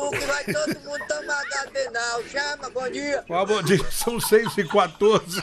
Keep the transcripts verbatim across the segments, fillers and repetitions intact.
azul que vai todo mundo tomar Gadenal. Chama, bom dia. Ah, bom dia, são seis e quatorze.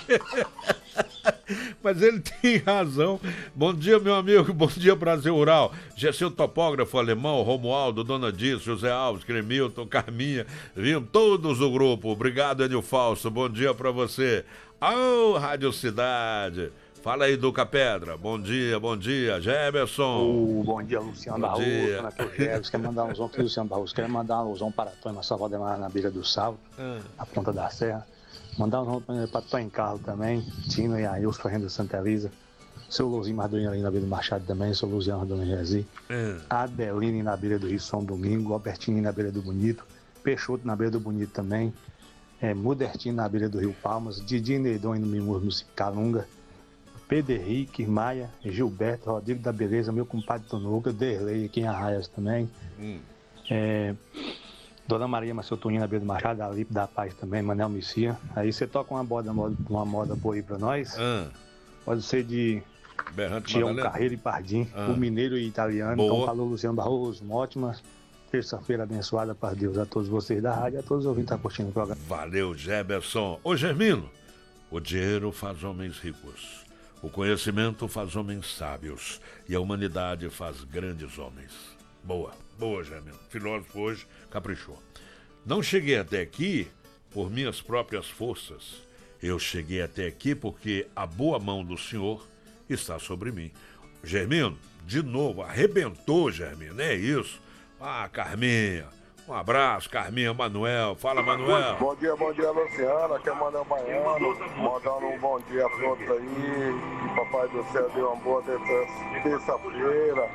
Mas ele tem razão. Bom dia, meu amigo. Bom dia, Brasil Rural. Gessil Topógrafo Alemão, Romualdo, Dona Dias, José Alves, Cremilton, Carminha. Viram todos o grupo. Obrigado, Enio Falso. Bom dia pra você. Ô, Rádio Cidade. Fala aí, Duca Pedra. Bom dia, bom dia. Jefferson. Oh, bom dia, Luciano Barroso. Quer mandar um zão aqui, Luciano Barroso. Quer mandar um zão para Tony Salvador na beira do Salto, ah. na ponta da serra. Mandar um zão para Tony Carlos também. Tino e Ailson, correndo Santa Elisa. Seu Luzinho Mardoinho ali na beira do Machado também. Seu Luziano Rodoni Rezi. Ah. Adeline na beira do Rio São Domingo. Albertini na beira do Bonito. Peixoto na beira do Bonito também. É, Mudertino na beira do Rio Palmas. Didi Neidon no Mimur, no Calunga. Pedro Henrique, Maia, Gilberto, Rodrigo da Beleza, meu compadre Tonuca, Derlei aqui em Arraias também. Hum. É, Dona Maria Massotunina na beira do Machado, Alipe da Paz também, Manel Messia. Aí você toca uma moda, uma moda boa aí pra nós. Ah. Pode ser de Tião Carreiro e Pardim, ah. o mineiro e italiano. Boa. Então falou Luciano Barroso, uma ótima terça-feira abençoada para Deus a todos vocês da rádio, a todos os ouvintes que estão curtindo o programa. Valeu, Jefferson. Ô Germino, o dinheiro faz homens ricos. O conhecimento faz homens sábios e a humanidade faz grandes homens. Boa, boa, Germino. Filósofo hoje caprichou. Não cheguei até aqui por minhas próprias forças. Eu cheguei até aqui porque a boa mão do Senhor está sobre mim. Germino, de novo, arrebentou, Germino, é isso. Ah, Carminha. Um abraço, Carminha, Manuel. Fala, Manuel. Bom dia, bom dia, Luciana. Aqui é Manuel Baiano. Mandando um bom dia a todos aí. Que Papai do Céu deu uma boa terça-feira.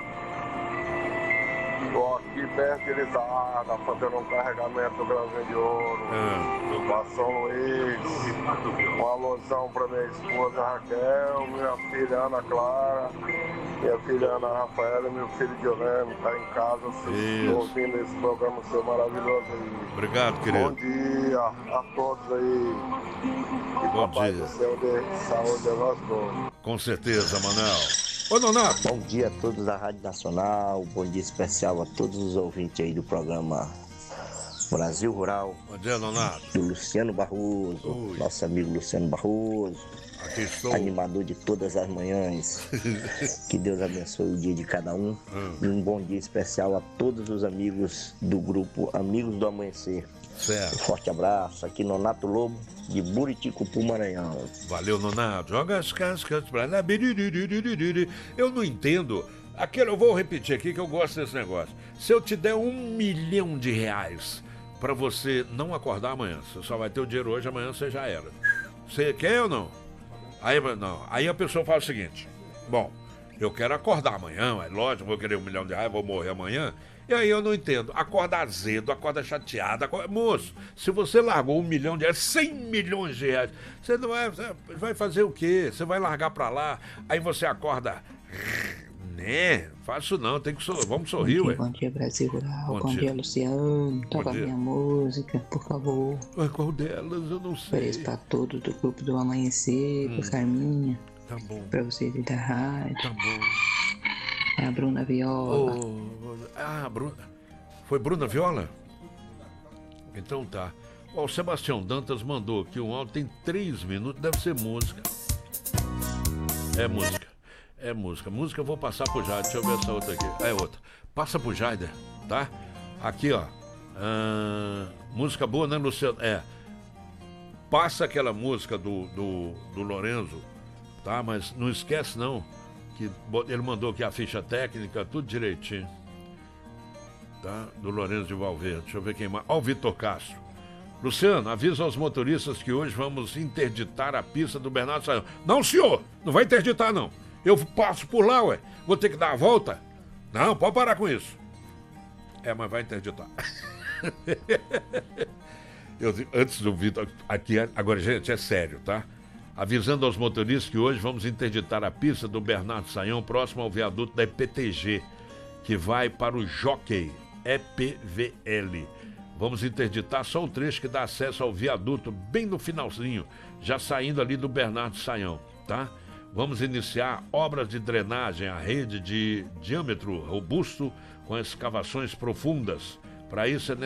Estou aqui perto de Elisarda, fazendo um carregamento do Grãozinho de Ouro. É. Para São Luís. Um alusão para minha esposa Raquel, minha filha Ana Clara, minha filha Ana Rafaela e meu filho Diolene. Está em casa assistindo, ouvindo esse programa seu maravilhoso aí. Obrigado, querido. Bom dia a todos aí. Que bom Papai dia. do Céu dê saúde a nós todos. Com certeza, Manuel. Ô, Nonato. Bom dia a todos da Rádio Nacional, bom dia especial a todos os ouvintes aí do programa Brasil Rural. Bom dia, Nonato. Do Luciano Barroso, Ui. nosso amigo Luciano Barroso. Aqui estou. Animador de todas as manhãs. Que Deus abençoe o dia de cada um. Hum. E um bom dia especial a todos os amigos do grupo Amigos do Amanhecer. Certo. Um forte abraço, aqui Nonato Lobo, de Buriticupu, Maranhão. Valeu, Nonato. Joga as cascas pra lá. Eu não entendo. Aquilo, eu vou repetir aqui que eu gosto desse negócio. Se eu te der um milhão de reais pra você não acordar amanhã, você só vai ter o dinheiro hoje, amanhã você já era. Você quer ou não? Aí, não. Aí a pessoa fala o seguinte: bom, eu quero acordar amanhã, é lógico, vou querer um milhão de reais, vou morrer amanhã. E aí eu não entendo. Acorda azedo, acorda chateado. Acorda... Moço, se você largou um milhão de reais, cem milhões de reais, você não vai, você vai fazer o quê? Você vai largar pra lá, aí você acorda... Né? Faço não, tem que sorrir. Vamos sorrir, ué. Bom dia, Brasil Rural. Bom, Bom dia. dia, Luciano. Toca a minha música, por favor. Qual delas? Eu não sei. Parece pra todos do grupo do Amanhecer, hum. pra Carminha. Tá bom. Pra você da rádio. Tá bom. A Bruna Viola. Oh, ah, Bruna. Foi Bruna Viola? Então tá. Ó, o Sebastião Dantas mandou aqui um áudio, tem três minutos, deve ser música. É música. É música. Música eu vou passar pro Jader. Deixa eu ver essa outra aqui. É outra. Passa pro Jader, tá? Aqui, ó. Ah, música boa, né, Luciano? É. Passa aquela música do, do, do Lorenzo, tá? Mas não esquece, não. Que ele mandou aqui a ficha técnica, tudo direitinho. Tá? Do Lourenço de Valverde. Deixa eu ver quem mais. Ó, o Vitor Castro. Luciano, avisa aos motoristas que hoje vamos interditar a pista do Bernardo Saião. Não, senhor! Não vai interditar, não. Eu passo por lá, ué. Vou ter que dar a volta? Não, pode parar com isso. É, mas vai interditar. Eu, antes do Vitor... Aqui, agora, gente, é sério, tá? Avisando aos motoristas que hoje vamos interditar a pista do Bernardo Saião próximo ao viaduto da E P T G, que vai para o Jockey, E P V L. Vamos interditar só o trecho que dá acesso ao viaduto, bem no finalzinho, já saindo ali do Bernardo Saião, tá? Vamos iniciar obras de drenagem, a rede de diâmetro robusto com escavações profundas. Para isso é necessário